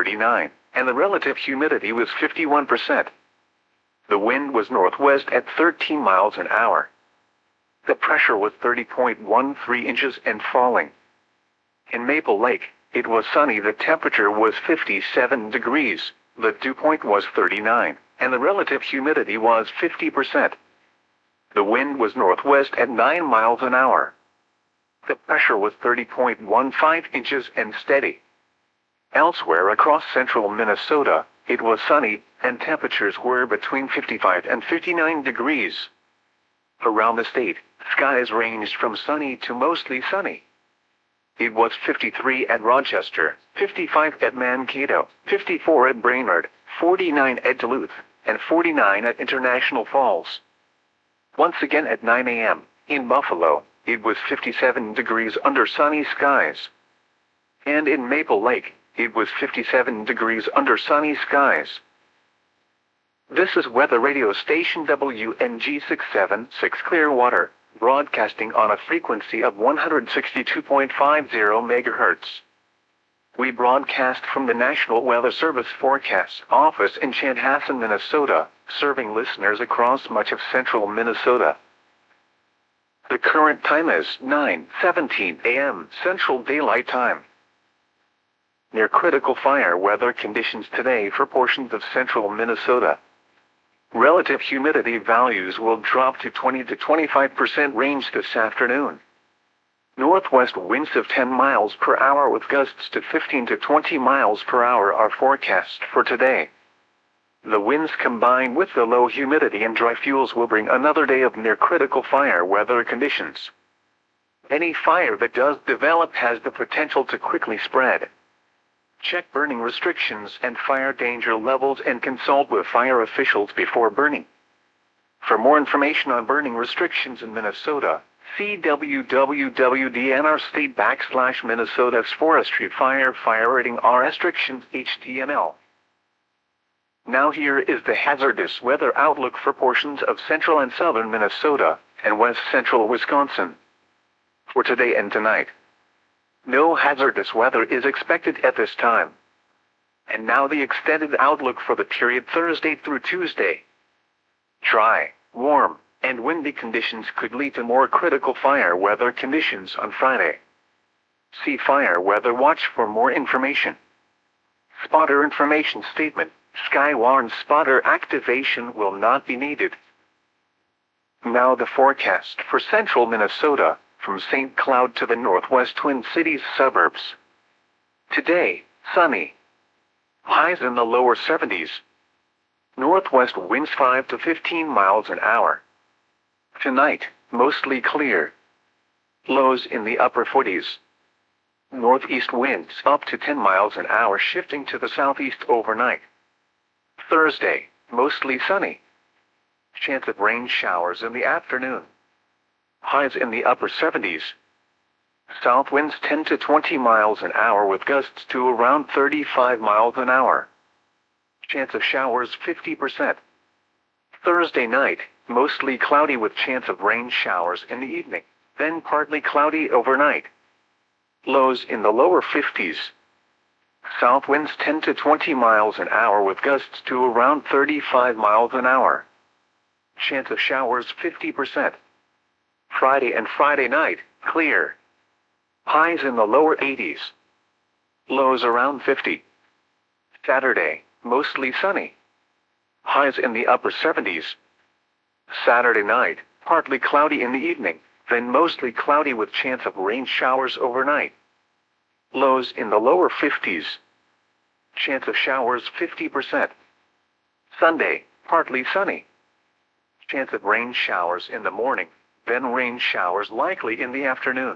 39, and the relative humidity was 51%. The wind was northwest at 13 miles an hour. The pressure was 30.13 inches and falling. In Maple Lake, it was sunny. The temperature was 57 degrees, the dew point was 39, and the relative humidity was 50%. The wind was northwest at 9 miles an hour. The pressure was 30.15 inches and steady. Elsewhere across central Minnesota, it was sunny, and temperatures were between 55 and 59 degrees. Around the state, skies ranged from sunny to mostly sunny. It was 53 at Rochester, 55 at Mankato, 54 at Brainerd, 49 at Duluth, and 49 at International Falls. Once again at 9 a.m., in Buffalo, it was 57 degrees under sunny skies. And in Maple Lake, it was 57 degrees under sunny skies. This is weather radio station WNG 676 Clearwater, broadcasting on a frequency of 162.50 MHz. We broadcast from the National Weather Service Forecast Office in Chanhassen, Minnesota, serving listeners across much of central Minnesota. The current time is 9:17 a.m. Central Daylight Time. Near critical fire weather conditions today for portions of central Minnesota. Relative humidity values will drop to 20 to 25% range this afternoon. Northwest winds of 10 miles per hour with gusts to 15 to 20 miles per hour are forecast for today. The winds combined with the low humidity and dry fuels will bring another day of near critical fire weather conditions. Any fire that does develop has the potential to quickly spread. Check burning restrictions and fire danger levels and consult with fire officials before burning. For more information on burning restrictions in Minnesota, see www.dnrstate.com/Minnesota's Forestry Fire Rating R Restrictions HTML. Now here is the hazardous weather outlook for portions of central and southern Minnesota and west central Wisconsin. For today and tonight, no hazardous weather is expected at this time. And now the extended outlook for the period Thursday through Tuesday. Dry, warm, and windy conditions could lead to more critical fire weather conditions on Friday. See Fire Weather Watch for more information. Spotter information statement. Skywarn spotter activation will not be needed. Now the forecast for central Minnesota, from St. Cloud to the northwest Twin Cities suburbs. Today, sunny. Highs in the lower 70s. Northwest winds 5 to 15 miles an hour. Tonight, mostly clear. Lows in the upper 40s. Northeast winds up to 10 miles an hour shifting to the southeast overnight. Thursday, mostly sunny. Chance of rain showers in the afternoon. Highs in the upper 70s. South winds 10 to 20 miles an hour with gusts to around 35 miles an hour. Chance of showers 50%. Thursday night, mostly cloudy with chance of rain showers in the evening, then partly cloudy overnight. Lows in the lower 50s. South winds 10 to 20 miles an hour with gusts to around 35 miles an hour. Chance of showers 50%. Friday and Friday night, clear. Highs in the lower 80s. Lows around 50. Saturday, mostly sunny. Highs in the upper 70s. Saturday night, partly cloudy in the evening, then mostly cloudy with chance of rain showers overnight. Lows in the lower 50s. Chance of showers 50%. Sunday, partly sunny. Chance of rain showers in the morning, then rain showers likely in the afternoon.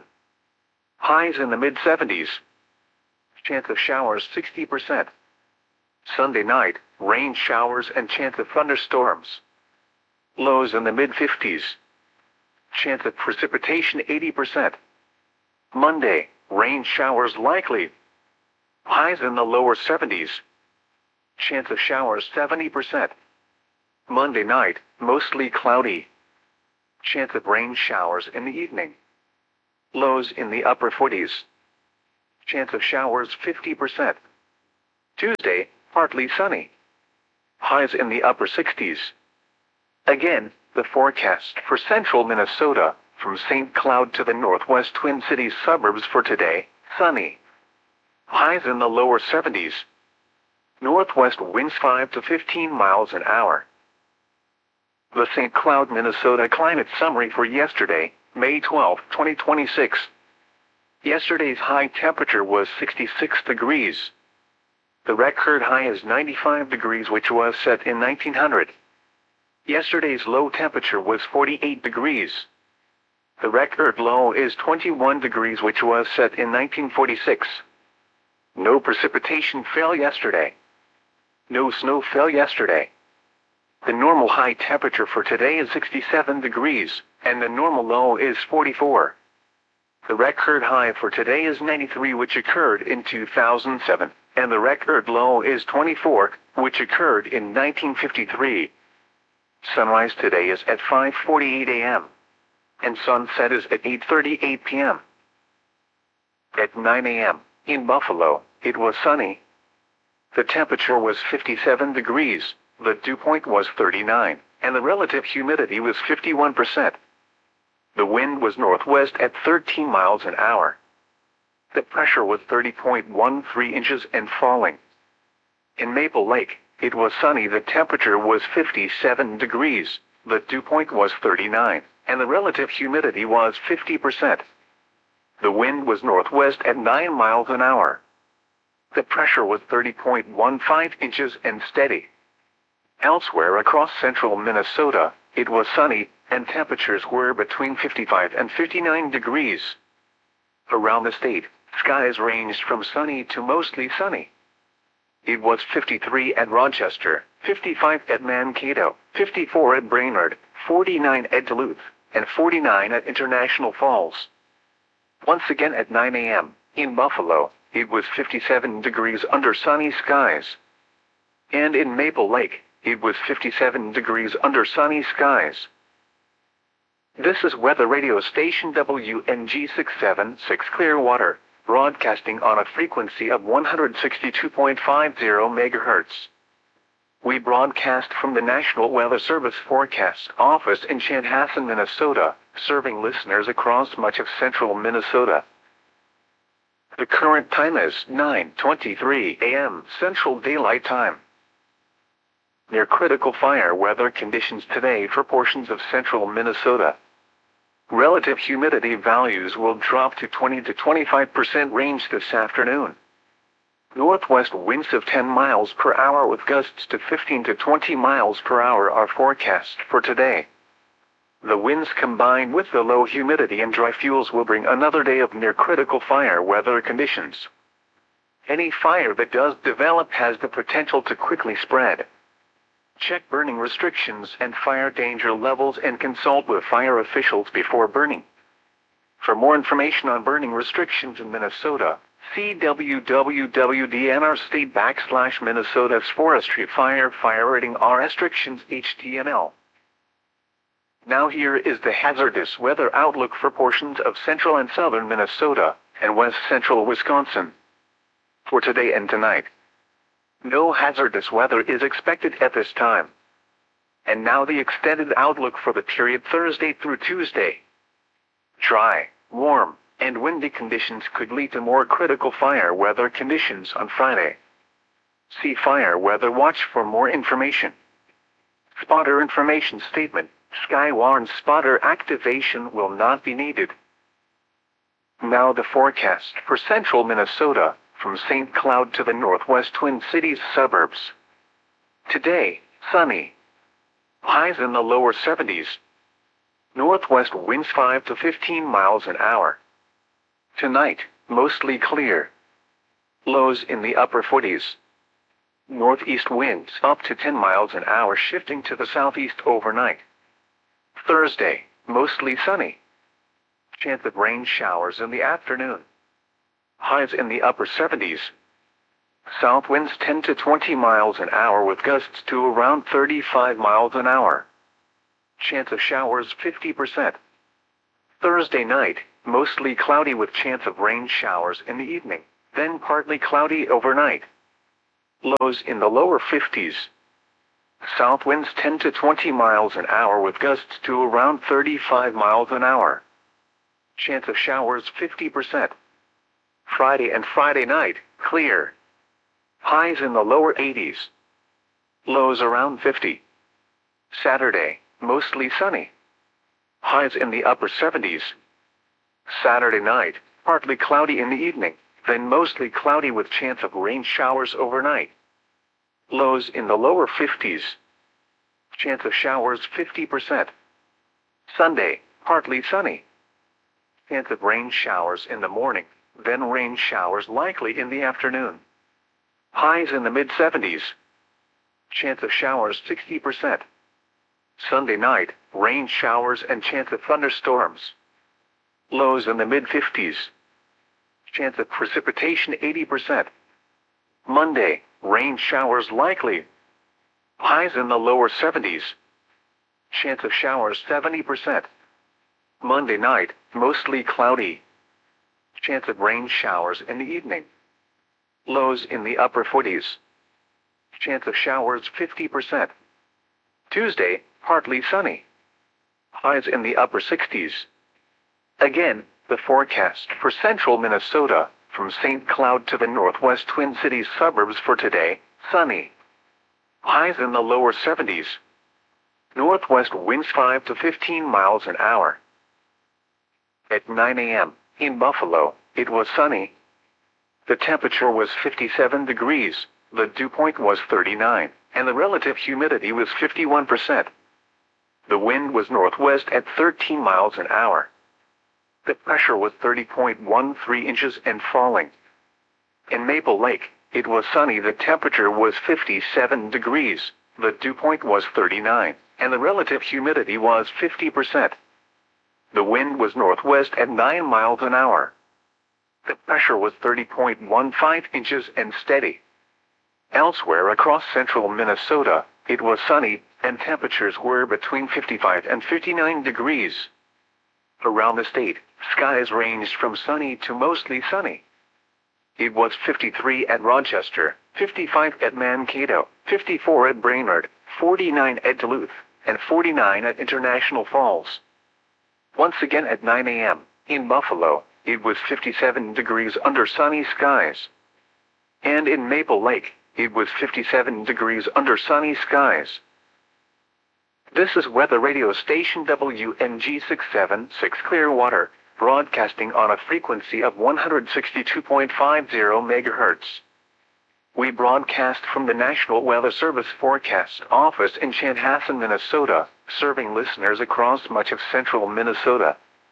Highs in the mid-70s. Chance of showers 60%. Sunday night, rain showers and chance of thunderstorms. Lows in the mid-50s. Chance of precipitation 80%. Monday, rain showers likely. Highs in the lower 70s. Chance of showers 70%. Monday night, mostly cloudy. Chance of rain showers in the evening. Lows in the upper 40s. Chance of showers 50%. Tuesday, partly sunny. Highs in the upper 60s. Again, the forecast for central Minnesota, from St. Cloud to the northwest Twin Cities suburbs for today, sunny. Highs in the lower 70s. Northwest winds 5 to 15 miles an hour. The St. Cloud, Minnesota climate summary for yesterday, May 12, 2026. Yesterday's high temperature was 66 degrees. The record high is 95 degrees, which was set in 1900. Yesterday's low temperature was 48 degrees. The record low is 21 degrees, which was set in 1946. No precipitation fell yesterday. No snow fell yesterday. The normal high temperature for today is 67 degrees, and the normal low is 44. The record high for today is 93, which occurred in 2007, and the record low is 24, which occurred in 1953. Sunrise today is at 5:48 a.m. and sunset is at 8:38 p.m. At 9 a.m. in Buffalo, it was sunny. The temperature was 57 degrees, the dew point was 39, and the relative humidity was 51%. The wind was northwest at 13 miles an hour. The pressure was 30.13 inches and falling. In Maple Lake, it was sunny. The temperature was 57 degrees, the dew point was 39, and the relative humidity was 50%. The wind was northwest at 9 miles an hour. The pressure was 30.15 inches and steady. Elsewhere across central Minnesota, it was sunny, and temperatures were between 55 and 59 degrees. Around the state, skies ranged from sunny to mostly sunny. It was 53 at Rochester, 55 at Mankato, 54 at Brainerd, 49 at Duluth, and 49 at International Falls. Once again at 9 a.m., in Buffalo, it was 57 degrees under sunny skies. And in Maple Lake, it was 57 degrees under sunny skies. This is weather radio station WNG 676 Clearwater, broadcasting on a frequency of 162.50 MHz. We broadcast from the National Weather Service Forecast Office in Chanhassen, Minnesota, serving listeners across much of central Minnesota. The current time is 9:23 a.m. Central Daylight Time. Near critical fire weather conditions today for portions of central Minnesota. Relative humidity values will drop to 20 to 25% range this afternoon. Northwest winds of 10 miles per hour with gusts to 15 to 20 miles per hour are forecast for today. The winds combined with the low humidity and dry fuels will bring another day of near critical fire weather conditions. Any fire that does develop has the potential to quickly spread. Check burning restrictions and fire danger levels and consult with fire officials before burning. For more information on burning restrictions in Minnesota, see www.dnrstate.com/Minnesota's Forestry Fire Rating R Restrictions HTML. Now here is the hazardous weather outlook for portions of central and southern Minnesota and west central Wisconsin. For today and tonight, no hazardous weather is expected at this time. And now the extended outlook for the period Thursday through Tuesday. Dry, warm, and windy conditions could lead to more critical fire weather conditions on Friday. See Fire Weather Watch for more information. Spotter information statement: Sky warns spotter activation will not be needed. Now the forecast for central Minnesota, from St. Cloud to the northwest Twin Cities suburbs. Today, sunny. Highs in the lower 70s. Northwest winds 5 to 15 miles an hour. Tonight, mostly clear. Lows in the upper 40s. Northeast winds up to 10 miles an hour, shifting to the southeast overnight. Thursday, mostly sunny. Chance of rain showers in the afternoon. Highs in the upper 70s. South winds 10 to 20 miles an hour with gusts to around 35 miles an hour. Chance of showers 50%. Thursday night, mostly cloudy with chance of rain showers in the evening, then partly cloudy overnight. Lows in the lower 50s. South winds 10 to 20 miles an hour with gusts to around 35 miles an hour. Chance of showers 50%. Friday and Friday night, clear. Highs in the lower 80s. Lows around 50. Saturday, mostly sunny. Highs in the upper 70s. Saturday night, partly cloudy in the evening, then mostly cloudy with chance of rain showers overnight. Lows in the lower 50s. Chance of showers 50%. Sunday, partly sunny. Chance of rain showers in the morning, then rain showers likely in the afternoon. Highs in the mid-70s. Chance of showers 60%. Sunday night, rain showers and chance of thunderstorms. Lows in the mid-50s. Chance of precipitation 80%. Monday, rain showers likely. Highs in the lower 70s. Chance of showers 70%. Monday night, mostly cloudy. Chance of rain showers in the evening. Lows in the upper 40s. Chance of showers 50%. Tuesday, partly sunny. Highs in the upper 60s. Again, the forecast for central Minnesota, from St. Cloud to the northwest Twin Cities suburbs for today, sunny. Highs in the lower 70s. Northwest winds 5 to 15 miles an hour. At 9 a.m., in Buffalo, it was sunny. The temperature was 57 degrees, the dew point was 39, and the relative humidity was 51%. The wind was northwest at 13 miles an hour. The pressure was 30.13 inches and falling. In Maple Lake, it was sunny. The temperature was 57 degrees, the dew point was 39, and the relative humidity was 50%. The wind was northwest at 9 miles an hour. The pressure was 30.15 inches and steady. Elsewhere across central Minnesota, it was sunny, and temperatures were between 55 and 59 degrees. Around the state, skies ranged from sunny to mostly sunny. It was 53 at Rochester, 55 at Mankato, 54 at Brainerd, 49 at Duluth, and 49 at International Falls. Once again at 9 a.m., in Buffalo, it was 57 degrees under sunny skies. And in Maple Lake, it was 57 degrees under sunny skies. This is weather radio station WMG 676 Clearwater, broadcasting on a frequency of 162.50 MHz. We broadcast from the National Weather Service Forecast Office in Chanhassen, Minnesota, serving listeners across much of central Minnesota.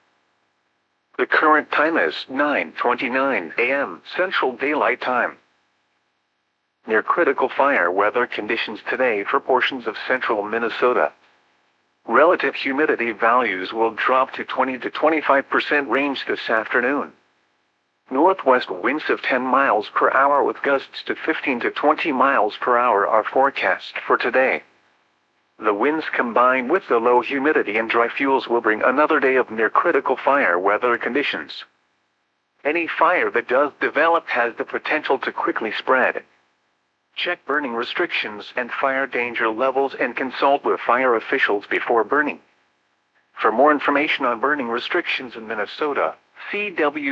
The current time is 9:29 a.m. Central Daylight Time. Near critical fire weather conditions today for portions of central Minnesota. Relative humidity values will drop to 20 to 25% range this afternoon. Northwest winds of 10 miles per hour with gusts to 15 to 20 miles per hour are forecast for today. The winds combined with the low humidity and dry fuels will bring another day of near critical fire weather conditions. Any fire that does develop has the potential to quickly spread. Check burning restrictions and fire danger levels and consult with fire officials before burning. For more information on burning restrictions in Minnesota, see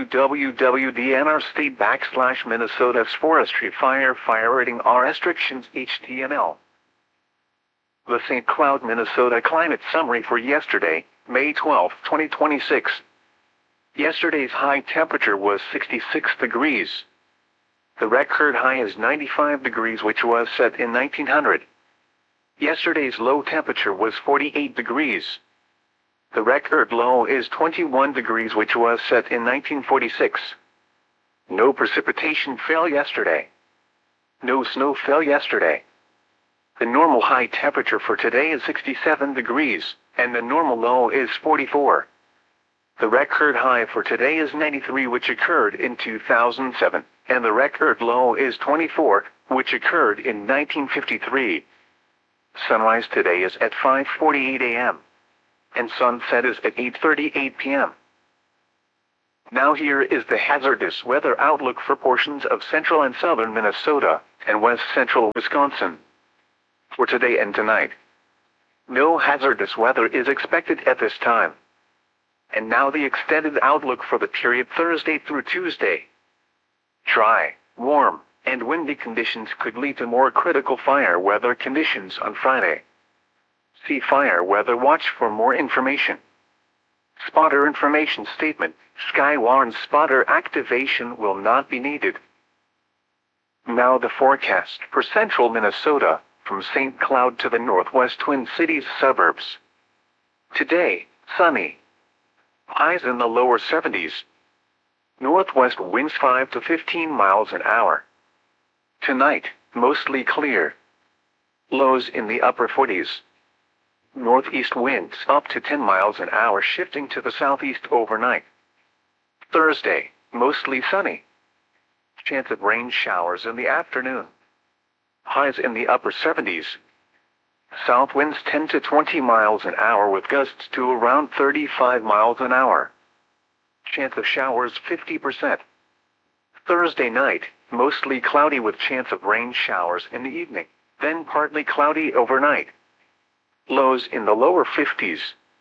www.dnrstate.com/Minnesota's Forestry Fire Rating R Restrictions HTML. The St. Cloud, Minnesota Climate Summary for yesterday, May 12, 2026. Yesterday's high temperature was 66 degrees. The record high is 95 degrees, which was set in 1900. Yesterday's low temperature was 48 degrees. The record low is 21 degrees, which was set in 1946. No precipitation fell yesterday. No snow fell yesterday. The normal high temperature for today is 67 degrees, and the normal low is 44. The record high for today is 93, which occurred in 2007, and the record low is 24, which occurred in 1953. Sunrise today is at 5:48 a.m. and sunset is at 8:38 p.m. Now here is the hazardous weather outlook for portions of central and southern Minnesota, and west central Wisconsin. For today and tonight, no hazardous weather is expected at this time. And now the extended outlook for the period Thursday through Tuesday. Dry, warm, and windy conditions could lead to more critical fire weather conditions on Friday. See Fire Weather Watch for more information. Spotter information statement: Sky warns spotter activation will not be needed. Now the forecast for central Minnesota, from St. Cloud to the northwest Twin Cities suburbs. Today, sunny. Highs in the lower 70s. Northwest winds 5 to 15 miles an hour. Tonight, mostly clear. Lows in the upper 40s. Northeast winds up to 10 miles an hour, shifting to the southeast overnight. Thursday, mostly sunny. Chance of rain showers in the afternoon. Highs in the upper 70s. South winds 10 to 20 miles an hour with gusts to around 35 miles an hour. Chance of showers 50%. Thursday night, mostly cloudy with chance of rain showers in the evening, then partly cloudy overnight. Lows in the lower 50s.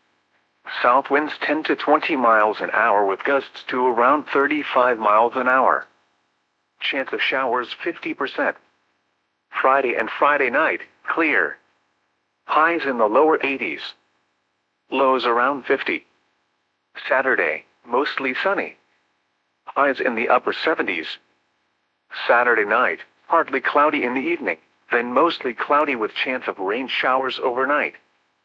South winds 10 to 20 miles an hour with gusts to around 35 miles an hour. Chance of showers 50%. Friday and Friday night, clear. Highs in the lower 80s. Lows around 50. Saturday, mostly sunny. Highs in the upper 70s. Saturday night, partly cloudy in the evening, then mostly cloudy with chance of rain showers overnight.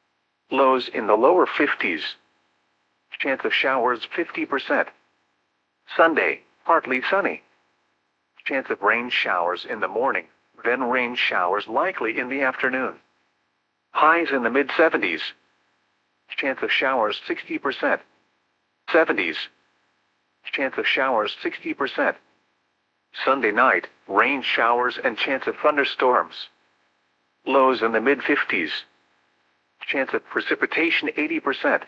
Lows in the lower 50s. Chance of showers 50%. Sunday, partly sunny. Chance of rain showers in the morning, then rain showers likely in the afternoon. Highs in the mid-70s. Chance of showers 60%. 70s. Chance of showers 60%. Sunday night, rain showers and chance of thunderstorms. Lows in the mid-50s. Chance of precipitation 80%.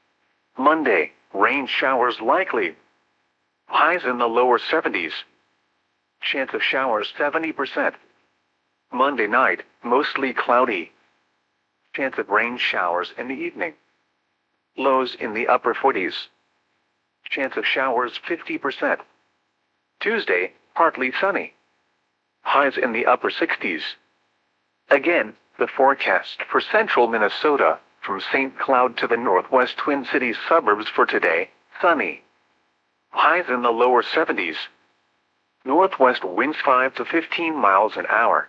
Monday, rain showers likely. Highs in the lower 70s. Chance of showers 70%. Monday night, mostly cloudy. Chance of rain showers in the evening. Lows in the upper 40s. Chance of showers 50%. Tuesday, partly sunny. Highs in the upper 60s. Again, the forecast for central Minnesota, from St. Cloud to the northwest Twin Cities suburbs for today, sunny. Highs in the lower 70s. Northwest winds 5 to 15 miles an hour.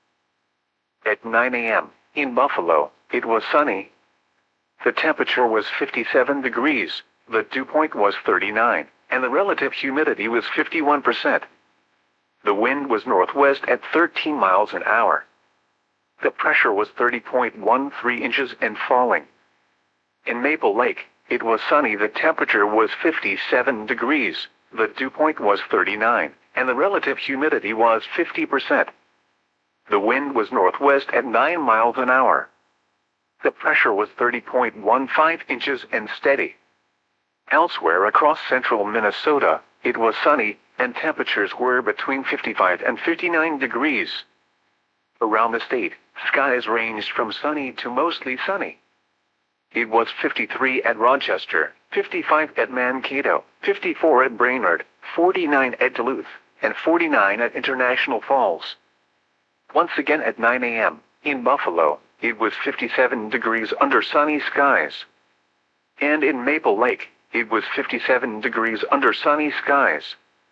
At 9 a.m., in Buffalo, it was sunny. The temperature was 57 degrees, the dew point was 39, and the relative humidity was 51%. The wind was northwest at 13 miles an hour. The pressure was 30.13 inches and falling. In Maple Lake, it was sunny. The temperature was 57 degrees, the dew point was 39, and the relative humidity was 50%. The wind was northwest at 9 miles an hour. The pressure was 30.15 inches and steady. Elsewhere across central Minnesota, it was sunny, and temperatures were between 55 and 59 degrees. Around the state, skies ranged from sunny to mostly sunny. It was 53 at Rochester, 55 at Mankato, 54 at Brainerd, 49 at Duluth, and 49 at International Falls. Once again at 9 a.m., in Buffalo, it was 57 degrees under sunny skies. And in Maple Lake, it was 57 degrees under sunny skies.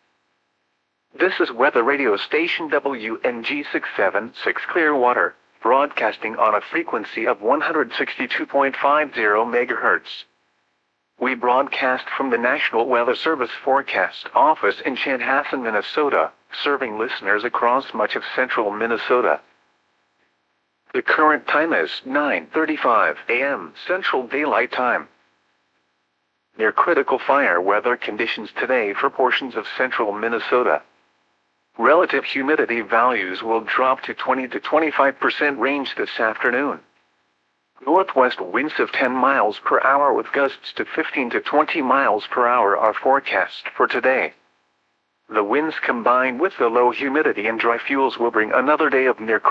This is weather radio station WNG 676 Clearwater, broadcasting on a frequency of 162.50 MHz. We broadcast from the National Weather Service Forecast Office in Chanhassen, Minnesota, serving listeners across much of central Minnesota. The current time is 9:35 a.m. Central Daylight Time. Near critical fire weather conditions today for portions of central Minnesota. Relative humidity values will drop to 20 to 25% range this afternoon. Northwest winds of 10 miles per hour with gusts to 15 to 20 miles per hour are forecast for today. The winds combined with the low humidity and dry fuels will bring another day of near